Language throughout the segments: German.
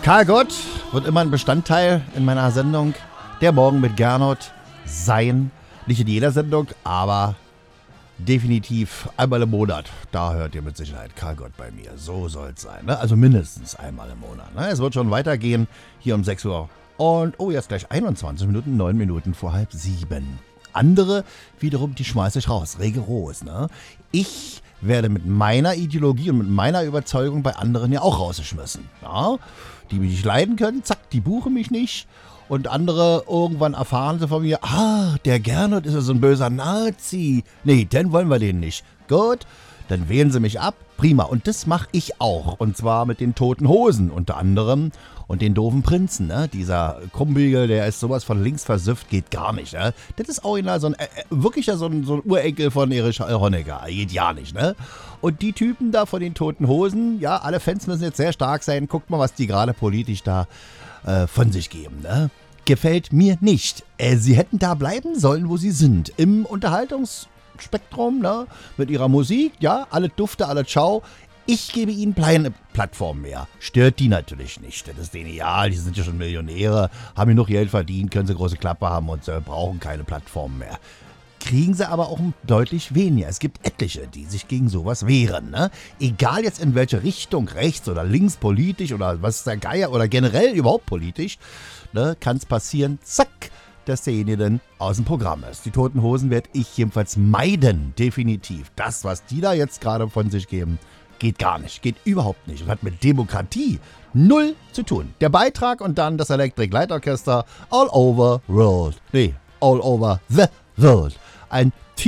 Karl Gott wird immer ein Bestandteil in meiner Sendung Der Morgen mit Gernot sein. Nicht in jeder Sendung, aber definitiv einmal im Monat. Da hört ihr mit Sicherheit Karl Gott bei mir. So soll es sein. Ne? Also mindestens einmal im Monat. Ne? Es wird schon weitergehen hier um 6 Uhr. Und jetzt gleich 21 Minuten, 9 Minuten vor 6:30. Andere wiederum, die schmeiße ich raus. Rigoros. Ne? Ich werde mit meiner Ideologie und mit meiner Überzeugung bei anderen ja auch rausgeschmissen. Ja? Die mich nicht leiden können, zack, die buchen mich nicht. Und andere, irgendwann erfahren sie von mir, der Gernot ist ja so ein böser Nazi. Nee, dann wollen wir den nicht. Gut, dann wählen sie mich ab. Prima. Und das mache ich auch. Und zwar mit den Toten Hosen unter anderem. Und den doofen Prinzen, ne? Dieser Krumbiegel, der ist sowas von links versüfft, geht gar nicht, ne? Das ist original so ein, wirklich so ein Urenkel von Erich Honecker. Geht ja nicht, ne? Und die Typen da von den Toten Hosen, ja, alle Fans müssen jetzt sehr stark sein. Guckt mal, was die gerade politisch da von sich geben, ne? Gefällt mir nicht. Sie hätten da bleiben sollen, wo sie sind. Im Unterhaltungsspektrum, ne? Mit ihrer Musik, ja, alle Dufte, alle Ciao. Ich gebe ihnen keine Plattform mehr. Stört die natürlich nicht. Das ist denen egal, die sind ja schon Millionäre, haben genug Geld verdient, können sie große Klappe haben und brauchen keine Plattform mehr. Kriegen sie aber auch deutlich weniger. Es gibt etliche, die sich gegen sowas wehren. Ne? Egal jetzt in welche Richtung, rechts oder links politisch oder was ist der Geier oder generell überhaupt politisch, ne, kann es passieren, zack, dass derjenige dann aus dem Programm ist. Die Toten Hosen werde ich jedenfalls meiden, definitiv. Das, was die da jetzt gerade von sich geben, geht gar nicht, geht überhaupt nicht und hat mit Demokratie null zu tun. Der Beitrag und dann das Electric Light Orchester All Over World. Nee, All Over the World. Ein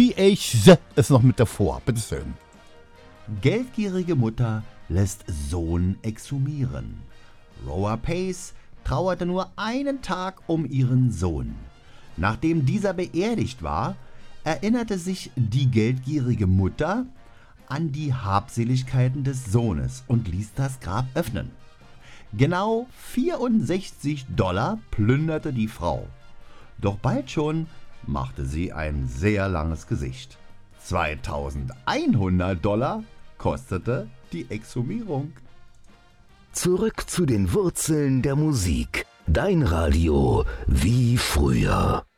TH ist noch mit davor. Bitteschön. Geldgierige Mutter lässt Sohn exhumieren. Roa Pace trauerte nur einen Tag um ihren Sohn. Nachdem dieser beerdigt war, erinnerte sich die geldgierige Mutter an die Habseligkeiten des Sohnes und ließ das Grab öffnen. Genau $64 plünderte die Frau. Doch bald schon machte sie ein sehr langes Gesicht. $2.100 kostete die Exhumierung. Zurück zu den Wurzeln der Musik. Dein Radio wie früher.